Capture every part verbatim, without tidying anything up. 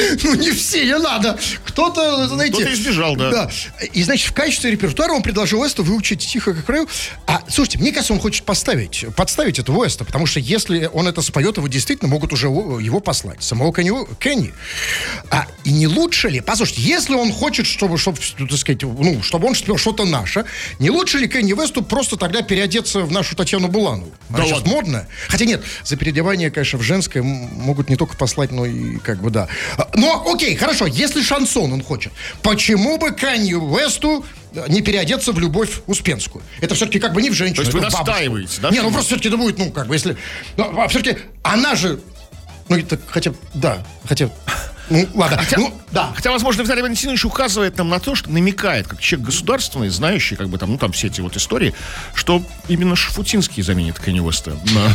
Ну, не все, не надо. Кто-то, знаете... Кто-то избежал, да. Да. И, значит, в качестве репертуара он предложил Уэсту выучить «Тихо, как раю». А, слушайте, мне кажется, он хочет поставить, подставить этого Уэста, потому что если он это споет, его действительно могут уже его послать. Самого Кенни. Кенни. А, и не лучше ли... Послушайте, если он хочет, чтобы, чтобы, так сказать, ну, чтобы он спел что-то наше, не лучше ли Кенни Уэсту просто тогда переодеться в нашу Татьяну Буланову? Она Да сейчас ладно. модная. Хотя нет, за переодевание, конечно, в женское могут не только послать, но и как бы, да. Но, окей, хорошо, если шансон он хочет, почему бы Канье Уэсту не переодеться в Любовь Успенскую? Это все-таки как бы не в женщину. То есть вы это в бабушку. настаиваете, да? Не, ну просто все-таки это будет, ну, как бы, если... Ну, а все-таки она же... Ну, это хотя... Да, хотя... Ну, ладно. Хотя, ну, да. хотя, возможно, Виталий Валентинович указывает нам на то, что намекает, как человек государственный, знающий, как бы там, ну, там все эти вот истории, что именно Шафутинский заменит Кенни Уэста.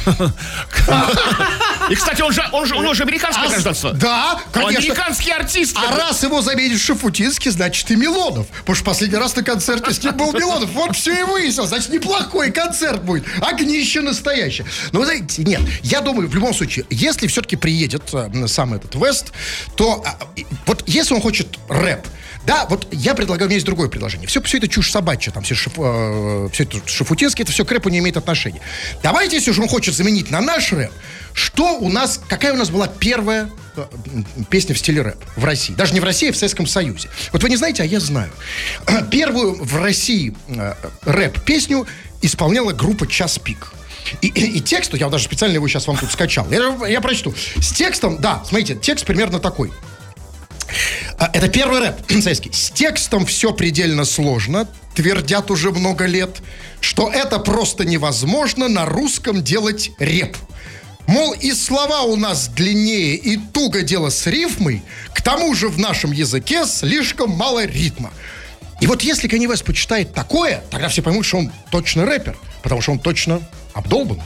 И, кстати, он же, он же, у него же американское гражданство. Да, Он конечно. американский артист. А раз его заменит Шафутинский, значит и Милонов. Потому что последний раз на концерте с ним был Милонов. Вот все и выяснилось. Значит, неплохой концерт будет. Огнище настоящее. Но вы знаете, нет, я думаю, в любом случае, если все-таки приедет э, сам этот Уэст, то э, вот если он хочет рэп, да, вот я предлагаю, у меня есть другое предложение. Все, все это чушь собачья, там все, шиф, э, все это Шафутинский, это все к рэпу не имеет отношения. Давайте, если уж он хочет заменить на наш рэп, что у нас, какая у нас была первая э, песня в стиле рэп в России? Даже не в России, а в Советском Союзе. Вот вы не знаете, а я знаю. Первую в России э, рэп-песню исполняла группа «Час пик». И, и, и текст, я даже специально его сейчас вам тут скачал. Я, я прочту. С текстом, да, смотрите, текст примерно такой. Это первый рэп советский. С текстом все предельно сложно. Твердят уже много лет, что это просто невозможно на русском делать рэп. Мол, и слова у нас длиннее, и туго дело с рифмой. К тому же в нашем языке слишком мало ритма. И вот если Канье Уэст почитает такое, тогда все поймут, что он точно рэпер. Потому что он точно обдолбан.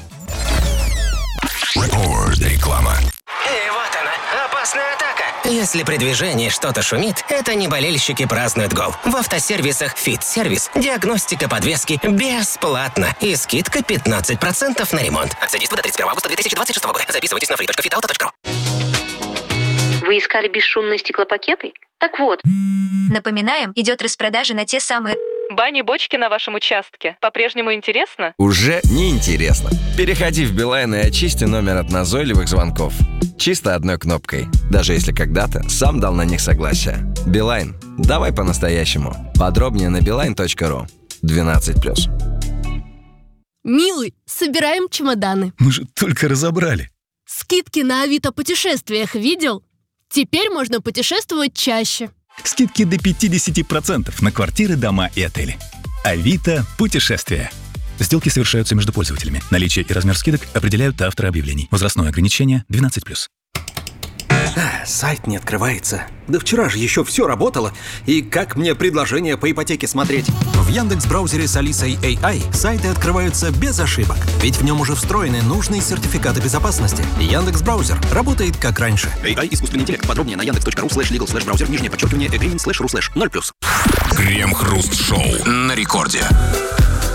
Реклама. И вот она, опасная атака. Если при движении что-то шумит, это не болельщики празднуют гол. В автосервисах «Фит-сервис» диагностика подвески бесплатно и скидка пятнадцать процентов на ремонт. Акция действует до тридцать первого августа две тысячи двадцать шестого года. Записывайтесь на free точка fit auto точка ru. Вы искали бесшумные стеклопакеты? Так вот. Напоминаем, идет распродажа на те самые... Бани-бочки на вашем участке. По-прежнему интересно? Уже не интересно. Переходи в Билайн и очисти номер от назойливых звонков. Чисто одной кнопкой. Даже если когда-то сам дал на них согласие. Билайн. Давай по-настоящему. Подробнее на билайн точка ру. двенадцать плюс. Милый, собираем чемоданы. Мы же только разобрали. Скидки на Авито путешествиях видел? Теперь можно путешествовать чаще. Скидки до пятьдесят процентов на квартиры, дома и отели. Авито путешествия. Сделки совершаются между пользователями. Наличие и размер скидок определяют авторы объявлений. Возрастное ограничение двенадцать плюс. А, сайт не открывается. Да вчера же еще все работало. И как мне предложение по ипотеке смотреть? В Яндекс.Браузере с Алисой эй ай сайты открываются без ошибок. Ведь в нем уже встроены нужные сертификаты безопасности. Яндекс.Браузер работает как раньше. эй ай искусственный интеллект. Подробнее на яндекс точка ру слэш лигал слэш браузер нижнее подчеркивание agreement слэш ру слэш ноль плюс. Крем-хруст шоу на рекорде.